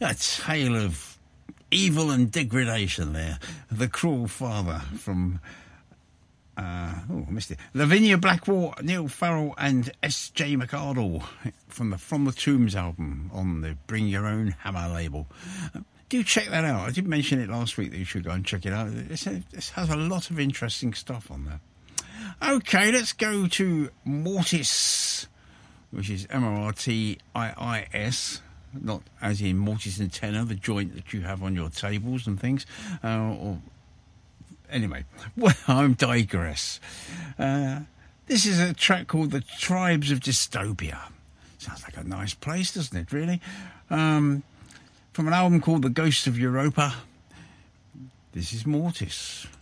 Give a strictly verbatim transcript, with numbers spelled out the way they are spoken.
A tale of evil and degradation there. The Cruel Father from... Uh, oh, I missed it. Lavinia Blackwell, Neil Farrell and S J McArdle from the From the Tombs album on the Bring Your Own Hammer label. Uh, do check that out. I did mention it last week that you should go and check it out. It's a, it has a lot of interesting stuff on there. Okay, let's go to Mortis, which is M O R T I I S, not as in Mortis and Tenor, the joint that you have on your tables and things, uh, or Anyway, well, I digress. Uh, this is a track called The Tribes of Dystopia. Sounds like a nice place, doesn't it, really? Um, from an album called The Ghosts of Europa, this is Mortis.